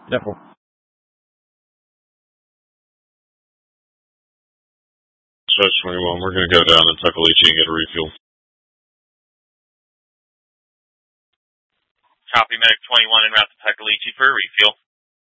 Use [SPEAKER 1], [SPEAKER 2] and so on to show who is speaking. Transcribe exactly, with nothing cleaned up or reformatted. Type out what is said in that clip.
[SPEAKER 1] Nickel.
[SPEAKER 2] Stretch twenty-one, we're going to go down to Tuckaleechee and get a refuel.
[SPEAKER 3] Copy, Medic twenty-one en route to Tuckaleechee for a refuel.